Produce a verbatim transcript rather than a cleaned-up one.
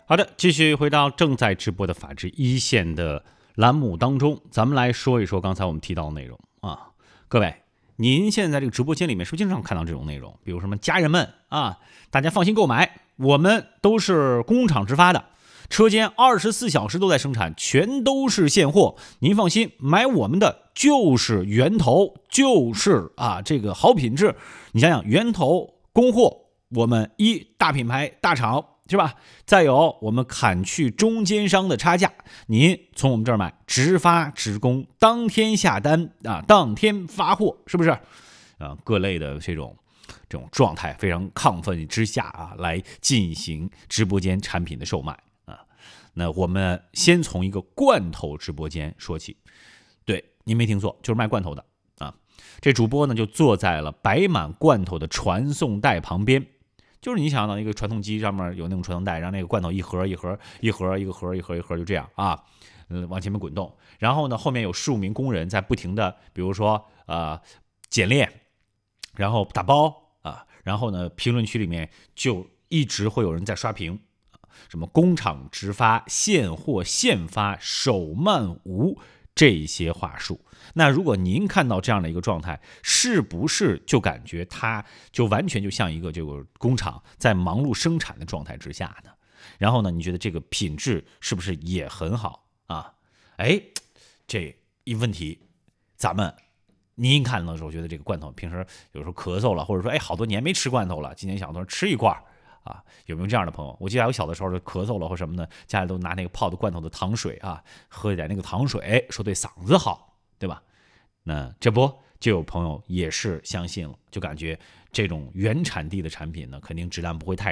好的，继续回到正在直播的法治一线的栏目当中，咱们来说一说刚才我们提到的内容啊。各位，您现在在这个直播间里面是不是经常看到这种内容？比如什么家人们啊，大家放心购买，我们都是工厂直发的，车间二十四小时都在生产，全都是现货，您放心，买我们的就是源头，就是啊这个好品质。你想想，源头供货，我们一大品牌大厂是吧？再有我们砍去中间商的差价，您从我们这儿买，直发直供，当天下单啊，当天发货，是不是？啊，各类的这种这种状态非常亢奋之下啊，来进行直播间产品的售卖啊。那我们先从一个罐头直播间说起，对，您没听错，就是卖罐头的啊。这主播呢就坐在了摆满罐头的传送带旁边。就是你想到一个传送机上面有那种传送带，让那个罐头一盒一盒一盒一个盒一盒一盒就这样啊，嗯，往前面滚动。然后呢，后面有数名工人在不停的，比如说呃检炼，然后打包啊，然后呢，评论区里面就一直会有人在刷屏，什么工厂直发、现货现发、手慢无这些话术。那如果您看到这样的一个状态，是不是就感觉它就完全就像一个这个工厂在忙碌生产的状态之下呢？然后呢，你觉得这个品质是不是也很好啊？哎，这一问题，咱们您看到的时候觉得这个罐头平时有时候咳嗽了，或者说哎好多年没吃罐头了，今年想说吃一罐啊，有没有这样的朋友？我记得我小的时候就咳嗽了或什么的，家里都拿那个泡的罐头的糖水啊，喝一点那个糖水，说对嗓子好，对吧？那这不就有朋友也是相信了，就感觉这种原产地的产品呢，肯定质量不会太